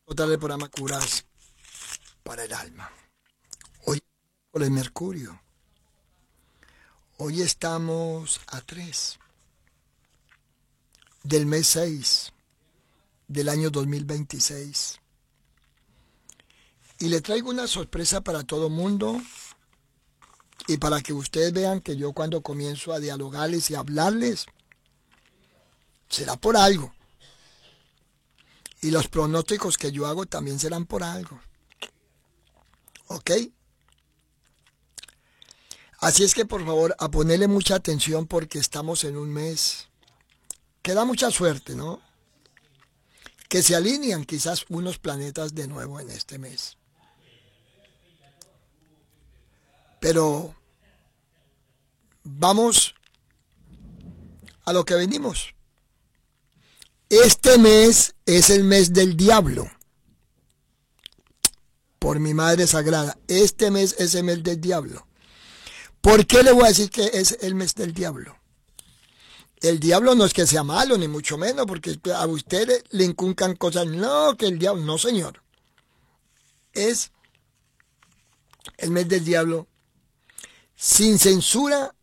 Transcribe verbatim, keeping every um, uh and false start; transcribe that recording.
Otra vez el programa Curas para el alma. Hoy por el Mercurio. Hoy estamos a tres del mes seis del año dos mil veintiséis. Y le traigo una sorpresa para todo mundo y para que ustedes vean que yo cuando comienzo a dialogarles y a hablarles, será por algo. Y los pronósticos que yo hago también serán por algo. ¿Ok? Así es que por favor, a ponerle mucha atención porque estamos en un mes que da mucha suerte, ¿no? Que se alinean quizás unos planetas de nuevo en este mes. Pero vamos a lo que venimos. Este mes es el mes del diablo. Por mi madre sagrada, este mes es el mes del diablo. ¿Por qué le voy a decir que es el mes del diablo? El diablo no es que sea malo, ni mucho menos, porque a ustedes le inculcan cosas. No, que el diablo, no señor. Es el mes del diablo sin censura